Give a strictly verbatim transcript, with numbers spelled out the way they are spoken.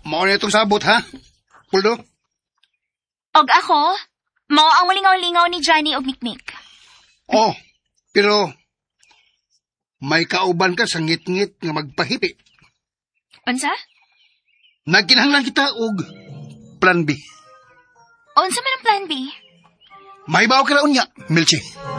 Mao na itong sabot, ha? Puldo? Og ako, mao ang malingaw-lingaw ni Johnny og Mikmik. Oh, pero may kauban ka sa ngit-ngit nga magpahipi. Unsa? Nagkinahanglan kita og plan B. Unsa man ang plan B? Mahibaw ka na unya, Milchi.